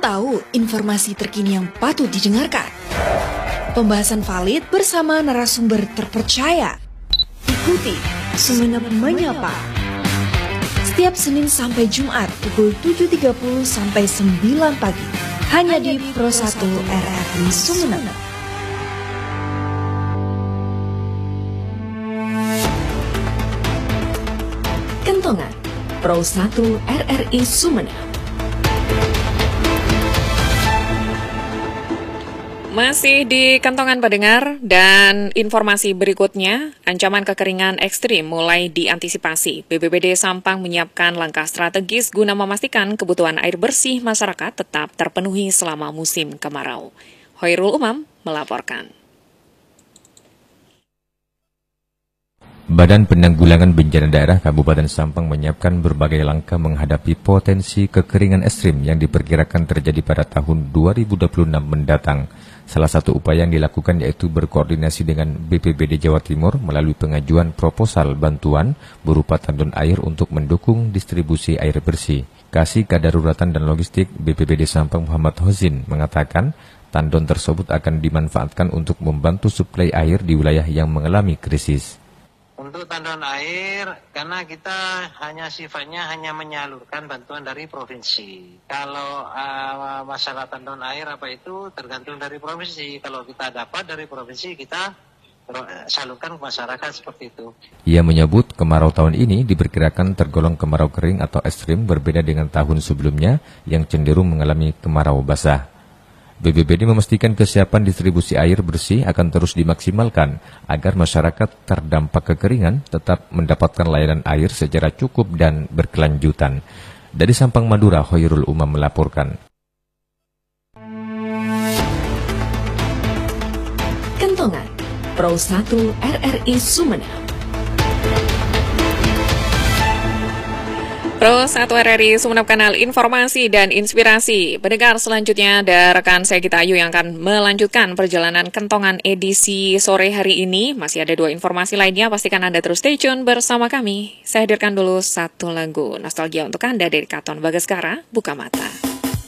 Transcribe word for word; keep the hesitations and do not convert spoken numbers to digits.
tahu informasi terkini yang patut didengarkan? Pembahasan valid bersama narasumber terpercaya. Ikuti Sumeneb Menyapa. Setiap Senin sampai Jumat pukul tujuh tiga puluh sampai sembilan pagi. Hanya di Pro satu R R I Sumeneb. Kentongan Pro satu R R I Sumeneb. Masih di Kentongan pendengar, dan informasi berikutnya, ancaman kekeringan ekstrim mulai diantisipasi. B P B D Sampang menyiapkan langkah strategis guna memastikan kebutuhan air bersih masyarakat tetap terpenuhi selama musim kemarau. Hoirul Umam melaporkan. Badan Penanggulangan Bencana Daerah Kabupaten Sampang menyiapkan berbagai langkah menghadapi potensi kekeringan ekstrim yang diperkirakan terjadi pada tahun dua ribu dua puluh enam mendatang. Salah satu upaya yang dilakukan yaitu berkoordinasi dengan B P B D Jawa Timur melalui pengajuan proposal bantuan berupa tandon air untuk mendukung distribusi air bersih. Kasih Kadaruratan dan Logistik B P B D Sampang Muhammad Hozin mengatakan tandon tersebut akan dimanfaatkan untuk membantu suplai air di wilayah yang mengalami krisis. Untuk tandon air, karena kita hanya sifatnya hanya menyalurkan bantuan dari provinsi. Kalau uh, masalah tandon air apa itu tergantung dari provinsi. Kalau kita dapat dari provinsi, kita salurkan ke masyarakat seperti itu. Ia menyebut kemarau tahun ini diperkirakan tergolong kemarau kering atau ekstrim berbeda dengan tahun sebelumnya yang cenderung mengalami kemarau basah. B P B D memastikan kesiapan distribusi air bersih akan terus dimaksimalkan agar masyarakat terdampak kekeringan tetap mendapatkan layanan air secara cukup dan berkelanjutan. Dari Sampang, Madura, Hoirul Umam melaporkan. Kentongan Pro satu R R I Sumeneb. Pro satu R R I Sumeneb, kanal informasi dan inspirasi. Pendengar, selanjutnya ada rekan saya Gita Ayu yang akan melanjutkan perjalanan Kentongan edisi sore hari ini. Masih ada dua informasi lainnya, pastikan Anda terus stay tune bersama kami. Saya hadirkan dulu satu lagu nostalgia untuk Anda dari Katon Bagaskara, Buka Mata.